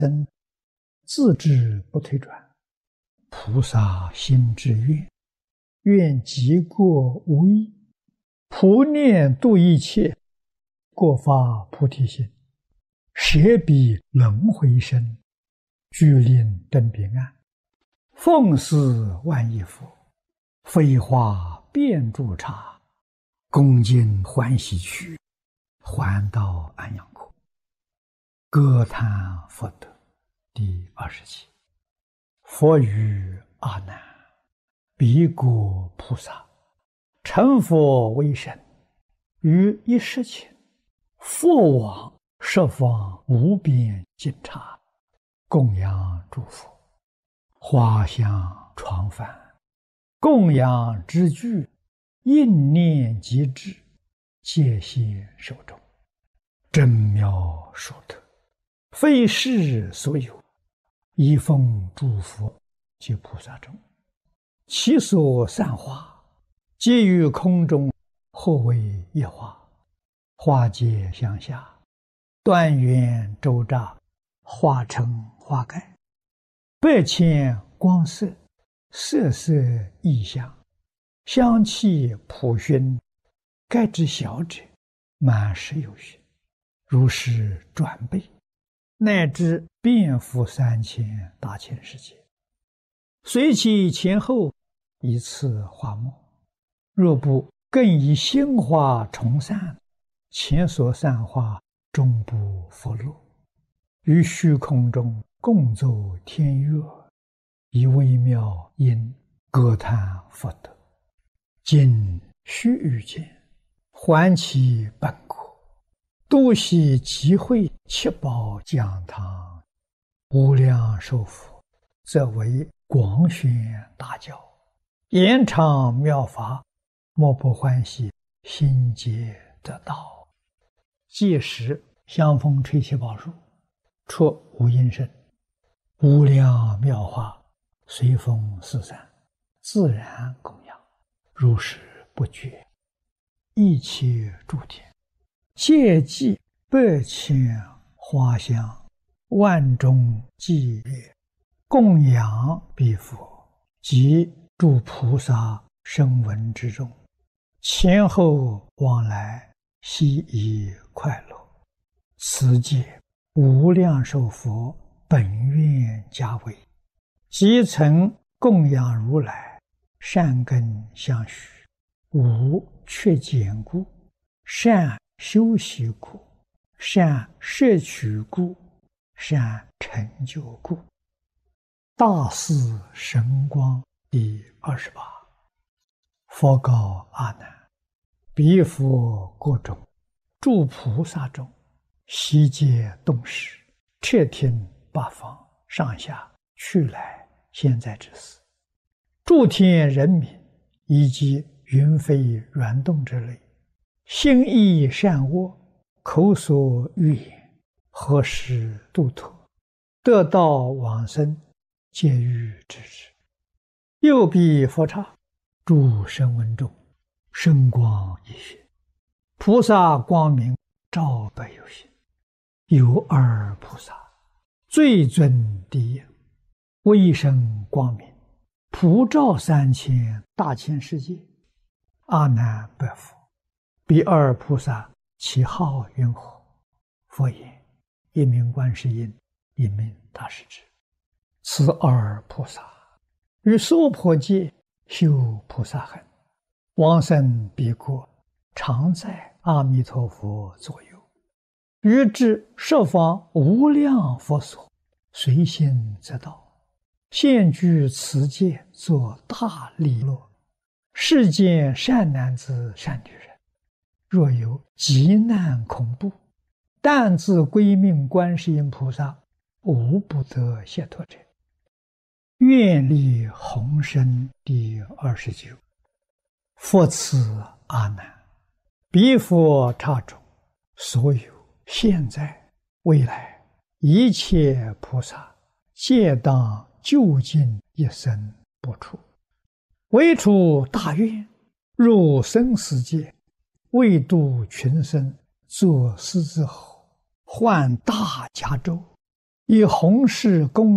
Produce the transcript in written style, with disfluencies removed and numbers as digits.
僧自知不退转，菩萨心之愿，愿极过无益，普念度一切，过发菩提心，舍彼轮回身，具令真彼岸，奉事万亿佛，飞花遍诸刹，恭敬欢喜去，还到安阳国。歌叹佛德第27。佛语阿难：彼国菩萨成佛为身，于一时前，佛往十方无边尽刹，供养诸佛，花香床幡，供养之具，应念即至，戒谢手中，真妙殊特，非世所有，一奉诸佛及菩萨中，其所散花，皆于空中，或为一花，花皆相下，端圆周匝，化成花盖，百千光色，色色异香，香气普熏，盖之小者满10有余，如是转倍，乃至遍覆3000大千世界，随其前后一次花末，若不更以新花重散，前所散花终不复落，于虚空中共奏天乐，以微妙音歌叹佛德，今须臾间，还其本国，度悉集会7宝讲堂，无量寿佛，则为广宣大教，延长妙法，莫不欢喜，心皆得道。届时香风吹起宝树，出无音声，无量妙法随风四散，自然供养，如是不绝。一切诸天皆祭百千花香，万众伎乐，供养彼佛及诸菩萨声闻之中，前后往来，悉以快乐。此界无量寿佛本愿家为，即曾供养如来，善根相续，无缺减故，善修习故，善摄取故，善成就故。大士神光第28。佛告阿难：彼佛国中，诸菩萨中，悉皆动识，彻听八方上下去来现在之事，诸天人民以及云飞软动之类，心意善恶，口所欲言，何时度脱，得道往生，皆欲知之。右彼佛刹，诸声闻中，声光一现，菩萨光明照百有心，有2菩萨，最尊第一，威声光明，普照3000大千世界。阿难白佛：彼2菩萨其号云何？佛言：一名观世音，一名大势至。此2菩萨于娑婆界修菩萨行，往生彼国，常在阿弥陀佛左右，于至十方无量佛所，随心则到，现居此界，作大利乐。世间善男子善女人，若有急难恐怖，但自归命观世音菩萨，无不得解脱者。愿力宏深第29。佛此阿难：彼佛刹中，所有现在未来一切菩萨，皆当究竟一生不出，唯出大愿，入生死界，为度群生，作狮子吼，唤大迦咒， 以弘誓功